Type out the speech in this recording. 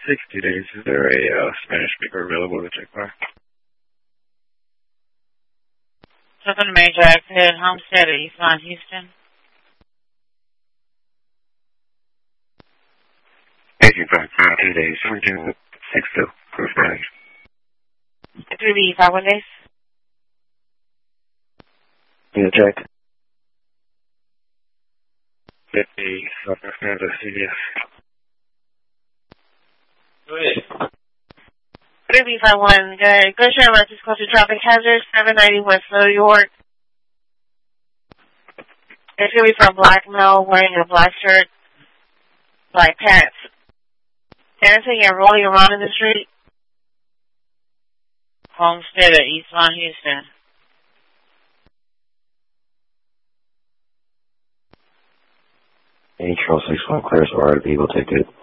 60 days. Is there a Spanish speaker available to check by? Something major accident, Homestead at East Lawn, Houston. 1852 days. 1762 for Spanish. 3B5 1 days. Yeah, check. 50 South Fernando, CVS. Go ahead. 3B51, good. Go share emergency close to traffic hazard, 790 West New York. It's going to be for a black male wearing a black shirt, black pants, dancing and rolling around in the street. Homestead at East Lawn, Houston. Control 61 clears for RDB, we'll take it.